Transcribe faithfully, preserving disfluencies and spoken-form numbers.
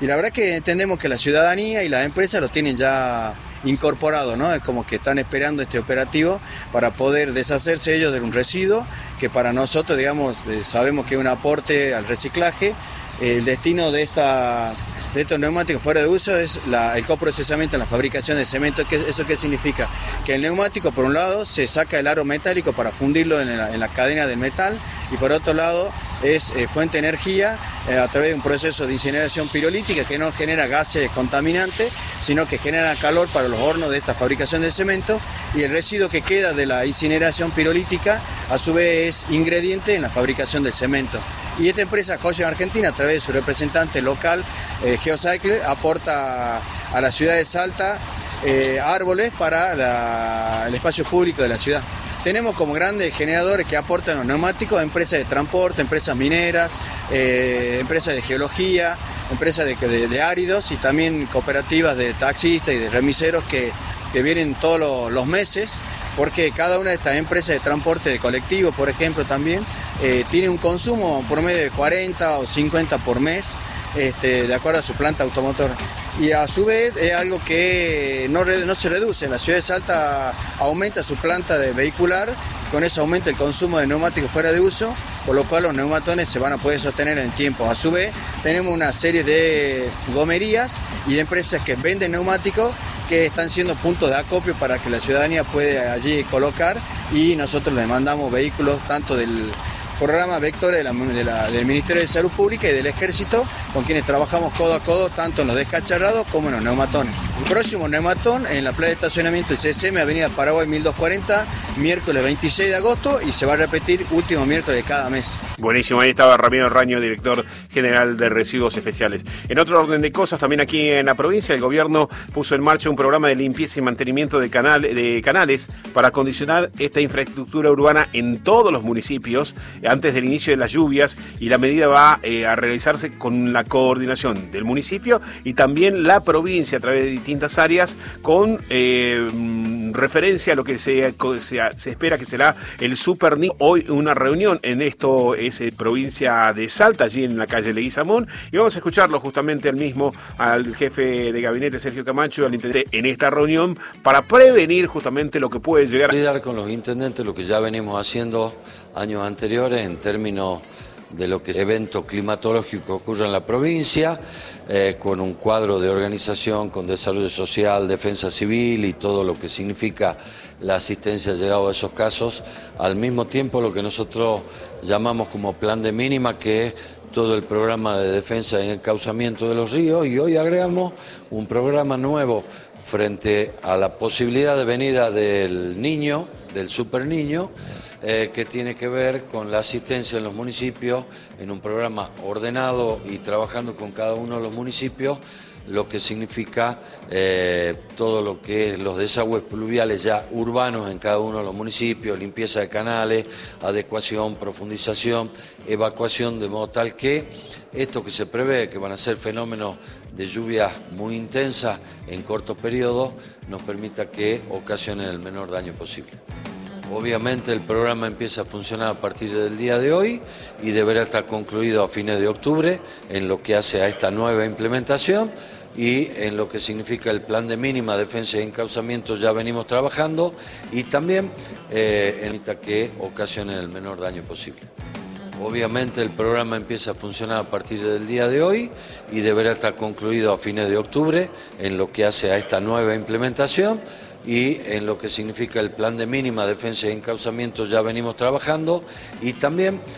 Y la verdad que entendemos que la ciudadanía y las empresas lo tienen ya incorporado, ¿no? Es como que están esperando este operativo para poder deshacerse ellos de un residuo que para nosotros, digamos, eh, sabemos que es un aporte al reciclaje. El destino de, estas, de estos neumáticos fuera de uso es la, el coprocesamiento en la fabricación de cemento. ¿Eso qué significa? Que el neumático, por un lado, se saca el aro metálico para fundirlo en la, en la cadena del metal, y por otro lado es eh, fuente de energía eh, a través de un proceso de incineración pirolítica que no genera gases contaminantes, sino que genera calor para los hornos de esta fabricación de cemento, y el residuo que queda de la incineración pirolítica a su vez es ingrediente en la fabricación del cemento. Y esta empresa, Holcim Argentina, a través de su representante local, eh, Geocycler, aporta a la ciudad de Salta eh, árboles para la, el espacio público de la ciudad. Tenemos como grandes generadores que aportan los neumáticos empresas de transporte, empresas mineras, eh, empresas de geología, empresas de, de, de áridos, y también cooperativas de taxistas y de remiseros que, que vienen todos los, los meses, porque cada una de estas empresas de transporte de colectivo, por ejemplo, también eh, tiene un consumo por medio de cuarenta o cincuenta por mes, este, de acuerdo a su planta automotora. Y a su vez es algo que no, no se reduce. En la ciudad de Salta aumenta su planta de vehicular, con eso aumenta el consumo de neumáticos fuera de uso, por lo cual los neumatones se van a poder sostener en el tiempo. A su vez tenemos una serie de gomerías y de empresas que venden neumáticos que están siendo puntos de acopio para que la ciudadanía pueda allí colocar, y nosotros les mandamos vehículos tanto del programa Vectores de la, de la, del Ministerio de Salud Pública y del Ejército, con quienes trabajamos codo a codo tanto en los descacharrados como en los neumatones. El próximo neumatón en la playa de estacionamiento del C S M, Avenida Paraguay mil doscientos cuarenta, miércoles veintiséis de agosto, y se va a repetir último miércoles de cada mes. Buenísimo, ahí estaba Ramiro Raño, director general de Residuos Especiales. En otro orden de cosas, también aquí en la provincia, el gobierno puso en marcha un programa de limpieza y mantenimiento de, canal, de canales para acondicionar esta infraestructura urbana en todos los municipios antes del inicio de las lluvias, y la medida va eh, a realizarse con la coordinación del municipio y también la provincia a través de distintas áreas, con eh, referencia a lo que se, se, se espera que será el Super Niño. Hoy una reunión en esto es eh, provincia de Salta, allí en la calle Leguizamón, y vamos a escucharlo justamente al mismo, al jefe de gabinete Sergio Camacho, al intendente, en esta reunión para prevenir justamente lo que puede llegar a... Lidiar con los intendentes lo que ya venimos haciendo años anteriores en términos de lo que es evento climatológico ocurre en la provincia, eh, con un cuadro de organización, con desarrollo social, defensa civil y todo lo que significa la asistencia llegado a esos casos, al mismo tiempo lo que nosotros llamamos como plan de mínima, que es todo el programa de defensa y encauzamiento de los ríos, y hoy agregamos un programa nuevo frente a la posibilidad de venida del niño, del Super Niño, eh, que tiene que ver con la asistencia en los municipios, en un programa ordenado y trabajando con cada uno de los municipios, lo que significa eh, todo lo que es los desagües pluviales ya urbanos en cada uno de los municipios, limpieza de canales, adecuación, profundización, evacuación, de modo tal que esto que se prevé, que van a ser fenómenos de lluvias muy intensas en corto periodo, nos permita que ocasionen el menor daño posible. Obviamente el programa empieza a funcionar a partir del día de hoy y deberá estar concluido a fines de octubre en lo que hace a esta nueva implementación, y en lo que significa el plan de mínima defensa y encauzamiento ya venimos trabajando, y también eh, evita que ocasionen el menor daño posible. Obviamente el programa empieza a funcionar a partir del día de hoy y deberá estar concluido a fines de octubre en lo que hace a esta nueva implementación, y en lo que significa el plan de mínima defensa y encauzamiento ya venimos trabajando, y también